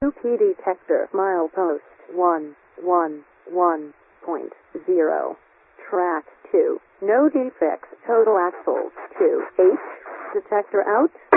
Key detector. Milepost 111.0. Track 2. No defects. Total axles 2. H. Detector out.